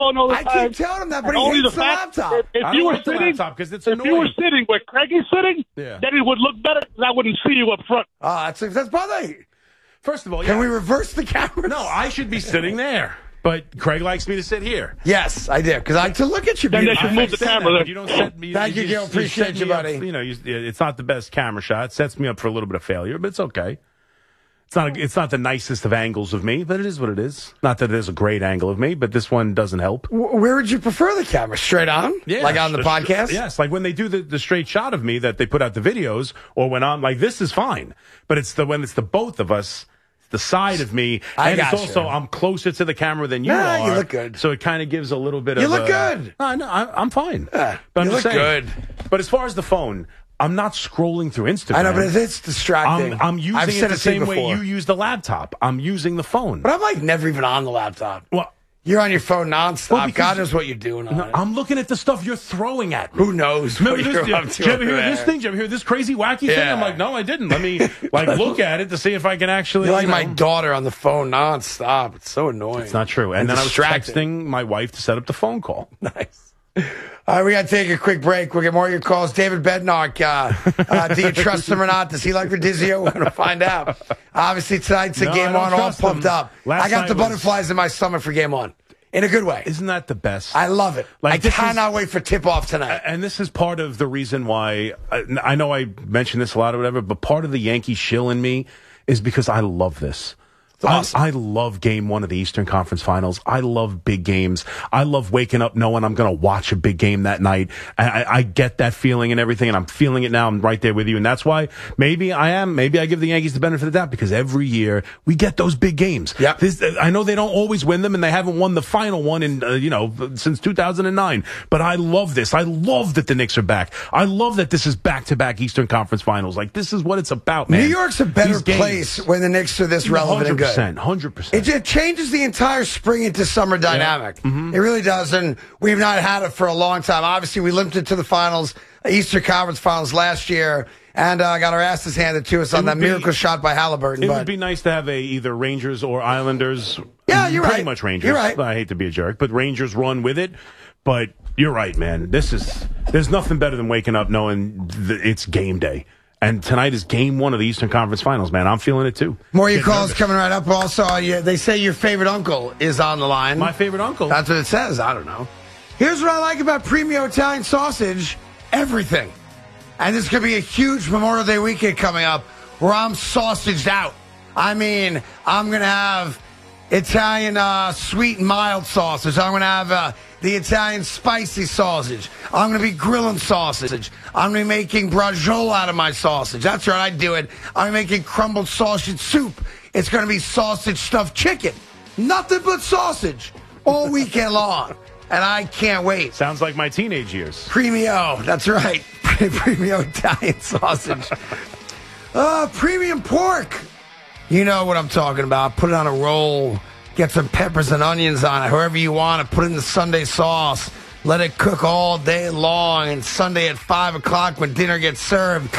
phone all the I time. keep telling him that, but And he only hates the fact- laptop. If you were sitting, because it's if you were sitting where Craig is sitting, Yeah. then it would look better because I wouldn't see you up front. That's bothering. First of all, Can we reverse the cameras? No, I should be sitting there. But Craig likes me to sit here. Yes, I do, because I like to look at you. Then they beautiful should move the Say camera that, there. but you don't set me. Thank you, Gil. Appreciate set you, me up, buddy. You know, it's not the best camera shot. It sets me up for a little bit of failure, but it's okay. It's not the nicest of angles of me, but it is what it is. Not that it is a great angle of me, but this one doesn't help. Where would you prefer the camera? Straight on? Yeah, Like on the podcast? Yes, like when they do the straight shot of me that they put out the videos, or when I'm like, this is fine. But when it's the both of us, the side of me, and it's also I'm closer to the camera than you are. You look good. So it kind of gives a little bit You of look good. No, I'm fine. Yeah, but I'm you just look saying. good. But as far as the phone, I'm not scrolling through Instagram. I know, but it's distracting. I'm using I've it said the same way before. you use the laptop. I'm using the phone. But I'm like never even on the laptop. Well, you're on your phone nonstop. Well, because- God knows what you're doing on it. I'm looking at the stuff you're throwing at me. Who knows Remember what this? you're up to Did you ever over hear this there. thing? Did you ever hear this crazy wacky thing? Yeah. I'm like, no, I didn't. Let me look at it to see if I can actually. You're like my daughter on the phone nonstop. It's so annoying. It's not true. And then I was texting my wife to set up the phone call. Nice. All right, we got to take a quick break. We'll get more of your calls. David Bednar, do you trust him or not? Does he like Radizio? We're going to find out. Obviously, tonight's a No, game I don't on, all trust pumped him. up. Last I got night the was- butterflies in my stomach for game on. In a good way. Isn't that the best? I love it. Like, I cannot wait for tip-off tonight. And this is part of the reason why, I know I mentioned this a lot or whatever, but part of the Yankee shill in me is because I love this. Awesome. I love game one of the Eastern Conference Finals. I love big games. I love waking up knowing I'm going to watch a big game that night. I get that feeling and everything, and I'm feeling it now. I'm right there with you. And that's why maybe I give the Yankees the benefit of the doubt, because every year we get those big games. Yep. I know they don't always win them, and they haven't won the final one in, since 2009. But I love this. I love that the Knicks are back. I love that this is back-to-back Eastern Conference Finals. Like, this is what it's about, man. New York's a better These games. place when the Knicks are this relevant and good. 100%. It changes the entire spring into summer dynamic. Mm-hmm. It really does, and we've not had it for a long time. Obviously, we limped into the finals, Eastern Conference Finals last year, and got our asses handed to us on that miracle shot by Halliburton. It would be nice to have either Rangers or Islanders. Yeah, you're pretty right. much Rangers. You're right. I hate to be a jerk, but Rangers run with it. But you're right, man. There's nothing better than waking up knowing it's game day. And tonight is game one of the Eastern Conference Finals, man. I'm feeling it, too. More of your calls coming right up. Also, they say your favorite uncle is on the line. My favorite uncle. That's what it says. I don't know. Here's what I like about Premio Italian Sausage. Everything. And this could be a huge Memorial Day weekend coming up where I'm sausaged out. I mean, I'm going to have Italian sweet and mild sausage. I'm going to have the Italian spicy sausage. I'm going to be grilling sausage. I'm going to be making braciole out of my sausage. That's right, I do it. I'm making crumbled sausage soup. It's going to be sausage stuffed chicken. Nothing but sausage all weekend long. And I can't wait. Sounds like my teenage years. Premio, that's right. Premio Italian sausage. Premium pork. You know what I'm talking about. Put it on a roll. Get some peppers and onions on it, however you want it. Put it in the Sunday sauce. Let it cook all day long. And Sunday at 5 o'clock when dinner gets served,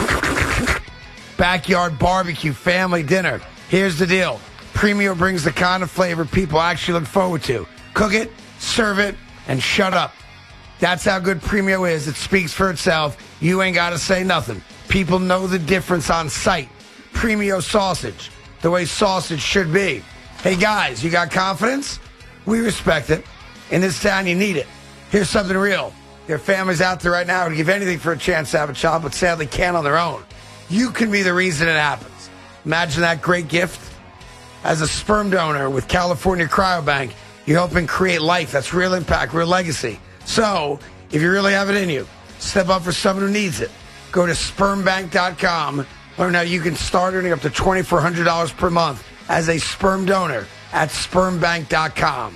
backyard barbecue, family dinner. Here's the deal. Premio brings the kind of flavor people actually look forward to. Cook it, serve it, and shut up. That's how good Premio is. It speaks for itself. You ain't got to say nothing. People know the difference on sight. Premio sausage, the way sausage should be. Hey, guys, you got confidence? We respect it. In this town, you need it. Here's something real. There are families out there right now who give anything for a chance to have a child, but sadly can't on their own. You can be the reason it happens. Imagine that great gift. As a sperm donor with California Cryobank, you're helping create life. That's real impact, real legacy. So, if you really have it in you, step up for someone who needs it. Go to spermbank.com. Learn how you can start earning up to $2,400 per month as a sperm donor at spermbank.com.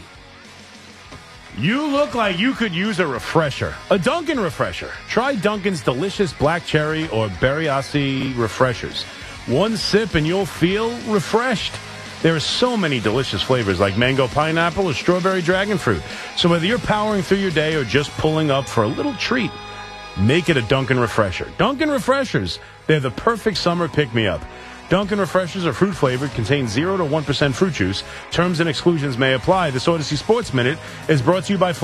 You look like you could use a refresher. A Dunkin' refresher. Try Dunkin's delicious black cherry or berryassi refreshers. One sip and you'll feel refreshed. There are so many delicious flavors like mango pineapple or strawberry dragon fruit. So whether you're powering through your day or just pulling up for a little treat, make it a Dunkin' refresher. Dunkin' refreshers, they're the perfect summer pick-me-up. Dunkin' Refreshers are fruit flavored, contain 0 to 1% fruit juice. Terms and exclusions may apply. This Odyssey Sports Minute is brought to you by